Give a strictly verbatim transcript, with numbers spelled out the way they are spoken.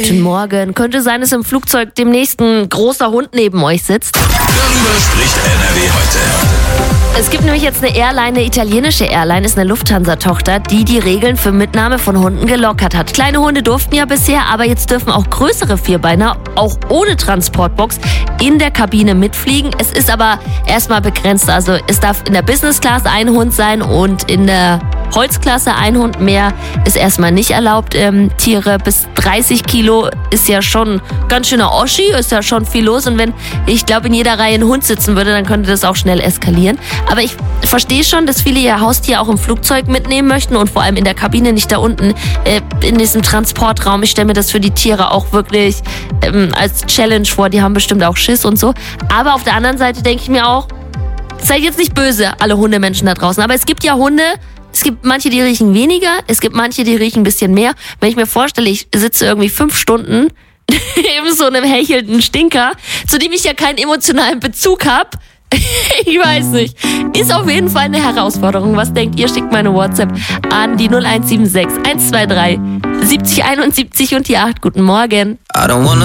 Guten Morgen. Könnte sein, dass im Flugzeug demnächst ein großer Hund neben euch sitzt. Darüber spricht N R W heute. Es gibt nämlich jetzt eine Airline, eine italienische Airline, ist eine Lufthansa-Tochter, die die Regeln für Mitnahme von Hunden gelockert hat. Kleine Hunde durften ja bisher, aber jetzt dürfen auch größere Vierbeiner, auch ohne Transportbox, in der Kabine mitfliegen. Es ist aber erstmal begrenzt, also es darf in der Business Class ein Hund sein und in der Holzklasse ein Hund, mehr ist erstmal nicht erlaubt. Ähm, Tiere bis dreißig Kilo ist ja schon ganz schöner Oschi, ist ja schon viel los. Und wenn, ich glaube, in jeder Reihe ein Hund sitzen würde, dann könnte das auch schnell eskalieren. Aber ich verstehe schon, dass viele ihr Haustier auch im Flugzeug mitnehmen möchten und vor allem in der Kabine, nicht da unten äh, in diesem Transportraum. Ich stelle mir das für die Tiere auch wirklich ähm, als Challenge vor. Die haben bestimmt auch Schiss und so. Aber auf der anderen Seite denke ich mir auch, seid jetzt nicht böse, alle Hundemenschen da draußen. Aber es gibt ja Hunde, es gibt manche, die riechen weniger, es gibt manche, die riechen ein bisschen mehr. Wenn ich mir vorstelle, ich sitze irgendwie fünf Stunden in so einem hechelnden Stinker, zu dem ich ja keinen emotionalen Bezug habe, ich weiß nicht. Ist auf jeden Fall eine Herausforderung. Was denkt ihr? Schickt meine WhatsApp an die null eins sieben sechs eins zwei drei siebzig einundsiebzig und die acht. Guten Morgen. I don't wanna